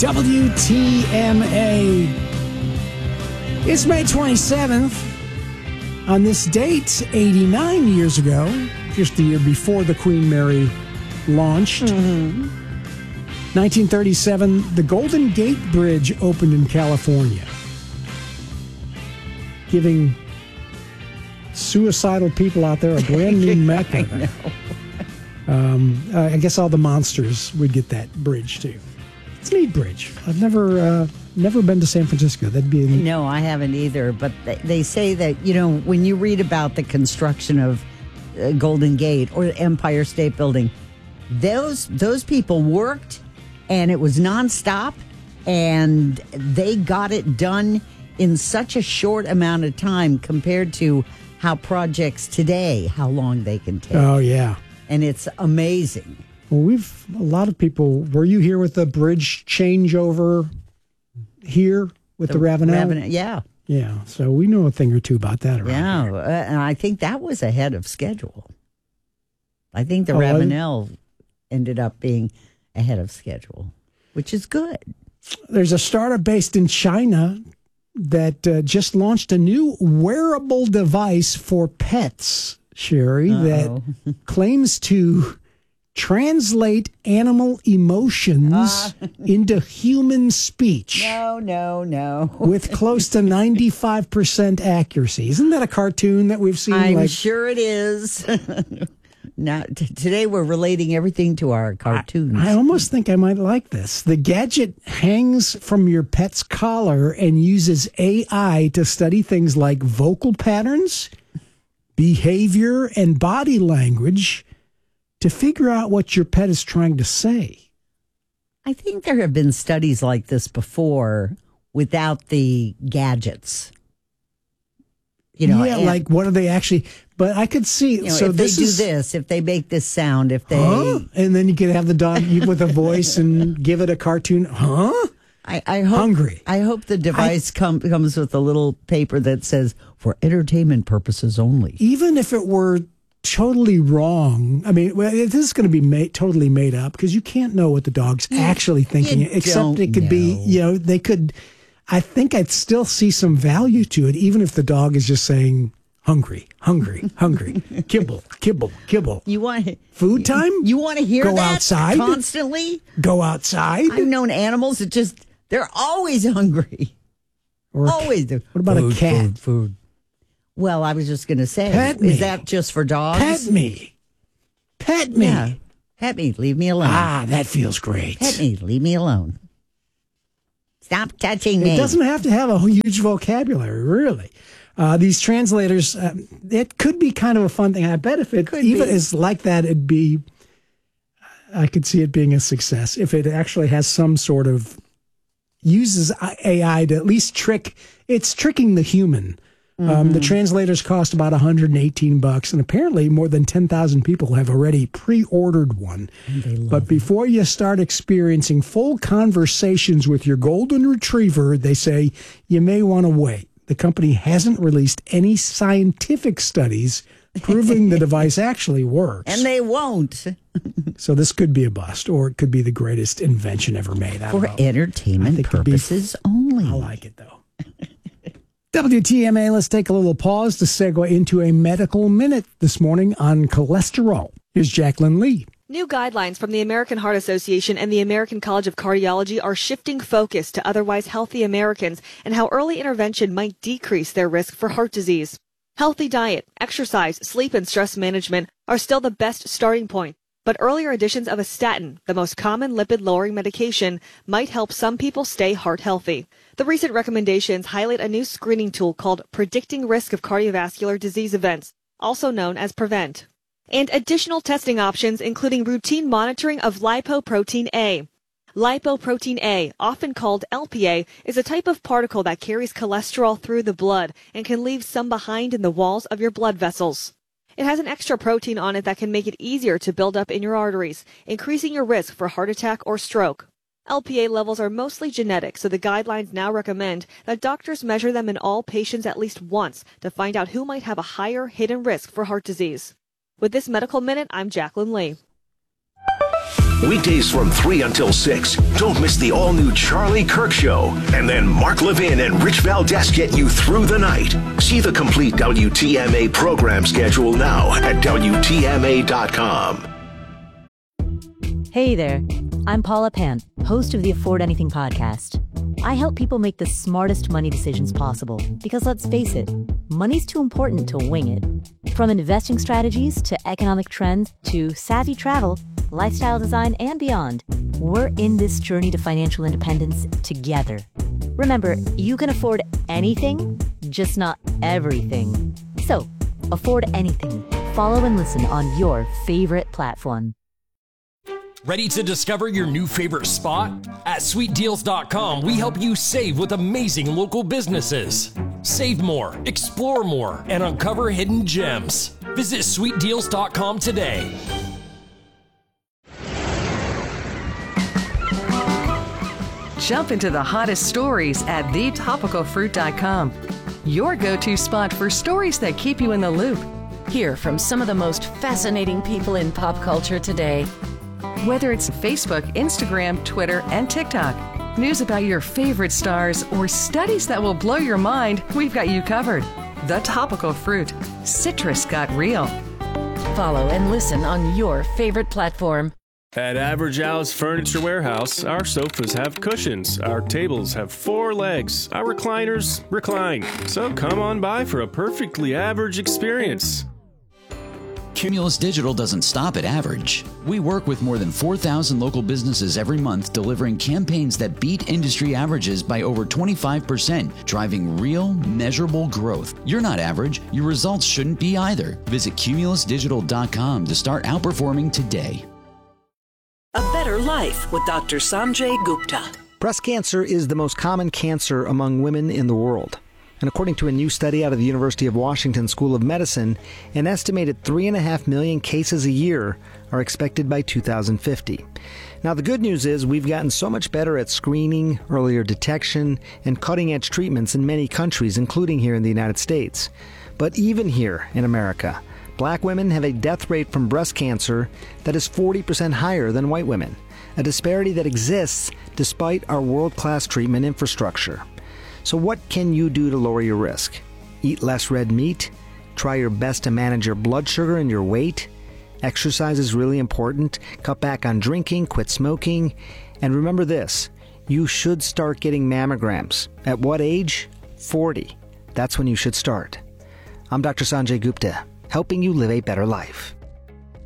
WTMA. It's May 27th. On this date, 89 years ago, just the year before the Queen Mary launched, 1937, the Golden Gate Bridge opened in California, giving suicidal people out there a brand new mecca. I guess all the monsters would get that bridge too. It's a neat bridge. I've never been to San Francisco. That'd be No, I haven't either. But they say that, when you read about the construction of Golden Gate or the Empire State Building, those people worked, and it was nonstop, and they got it done in such a short amount of time compared to how projects today, how long they can take. Oh, yeah. And it's amazing. Well, a lot of people, were you here with the bridge changeover here with the Ravenel? Yeah. Yeah, so we know a thing or two about that around here. And I think that was ahead of schedule. I think the Ravenel ended up being ahead of schedule, which is good. There's a startup based in China that just launched a new wearable device for pets, Sherry, that claims to translate animal emotions into human speech. No. With close to 95% accuracy. Isn't that a cartoon that we've seen? I'm sure it is. Now, today we're relating everything to our cartoons. I almost think I might like this. The gadget hangs from your pet's collar and uses AI to study things like vocal patterns, behavior, and body language to figure out what your pet is trying to say. I think there have been studies like this before without the gadgets. Like what are they actually? But I could see. So if they do this, if they make this sound, if they, and then you could have the dog with a voice and give it a cartoon. I hope, hungry. I hope the device comes with a little paper that says for entertainment purposes only. Even if it were totally wrong, I mean, this is going to be totally made up because you can't know what the dog's actually thinking. Except it could be, they could. I think I'd still see some value to it, even if the dog is just saying hungry, hungry, hungry, kibble, kibble, kibble. You want food time? You want to hear Go that outside constantly? Go outside. I've known animals that they're always hungry. Always. What about a cat? Food. Well, I was just going to say, is that just for dogs? Pet me. Yeah. Pet me. Leave me alone. That feels great. Pet me. Leave me alone. Stop touching me. It doesn't have to have a huge vocabulary, really. These translators, it could be kind of a fun thing. I bet if it even is like that, I could see it being a success if it actually has some sort of uses AI to at least it's tricking the human. The translators cost about $118, and apparently more than 10,000 people have already pre-ordered one. But before you start experiencing full conversations with your golden retriever, they say you may want to wait. The company hasn't released any scientific studies proving the device actually works. And they won't. So this could be a bust, or it could be the greatest invention ever made. For entertainment purposes only. I like it, though. WTMA, let's take a little pause to segue into a medical minute this morning on cholesterol. Here's Jacqueline Lee. New guidelines from the American Heart Association and the American College of Cardiology are shifting focus to otherwise healthy Americans and how early intervention might decrease their risk for heart disease. Healthy diet, exercise, sleep, and stress management are still the best starting point, but earlier additions of a statin, the most common lipid-lowering medication, might help some people stay heart healthy. The recent recommendations highlight a new screening tool called Predicting Risk of Cardiovascular Disease Events, also known as PREVENT, and additional testing options including routine monitoring of lipoprotein A. Lipoprotein A, often called LPA, is a type of particle that carries cholesterol through the blood and can leave some behind in the walls of your blood vessels. It has an extra protein on it that can make it easier to build up in your arteries, increasing your risk for heart attack or stroke. LPA levels are mostly genetic, so the guidelines now recommend that doctors measure them in all patients at least once to find out who might have a higher hidden risk for heart disease. With this Medical Minute, I'm Jacqueline Lee. Weekdays from 3 until 6. Don't miss the all-new Charlie Kirk Show. And then Mark Levin and Rich Valdez get you through the night. See the complete WTMA program schedule now at WTMA.com. Hey there, I'm Paula Pant, host of the Afford Anything podcast. I help people make the smartest money decisions possible because, let's face it, money's too important to wing it. From investing strategies to economic trends to savvy travel, lifestyle design, and beyond, we're in this journey to financial independence together. Remember, you can afford anything, just not everything. So, afford anything. Follow and listen on your favorite platform. Ready to discover your new favorite spot? At sweetdeals.com, we help you save with amazing local businesses. Save more, explore more, and uncover hidden gems. Visit sweetdeals.com today. Jump into the hottest stories at thetopicalfruit.com. Your go-to spot for stories that keep you in the loop. Hear from some of the most fascinating people in pop culture today. Whether it's Facebook, Instagram, Twitter, and TikTok, news about your favorite stars, or studies that will blow your mind, we've got you covered. The Topical Fruit. Citrus got real. Follow and listen on your favorite platform. At Average Al's Furniture Warehouse, our sofas have cushions, our tables have 4 legs, our recliners recline. So come on by for a perfectly average experience. Cumulus Digital doesn't stop at average. We work with more than 4,000 local businesses every month, delivering campaigns that beat industry averages by over 25%, driving real, measurable growth. You're not average. Your results shouldn't be either. Visit cumulusdigital.com to start outperforming today. A Better Life with Dr. Sanjay Gupta. Breast cancer is the most common cancer among women in the world. And according to a new study out of the University of Washington School of Medicine, an estimated 3.5 million cases a year are expected by 2050. Now, the good news is we've gotten so much better at screening, earlier detection, and cutting-edge treatments in many countries, including here in the United States. But even here in America, Black women have a death rate from breast cancer that is 40% higher than white women, a disparity that exists despite our world-class treatment infrastructure. So what can you do to lower your risk? Eat less red meat? Try your best to manage your blood sugar and your weight? Exercise is really important. Cut back on drinking, quit smoking. And remember this, you should start getting mammograms. At what age? 40. That's when you should start. I'm Dr. Sanjay Gupta, helping you live a better life.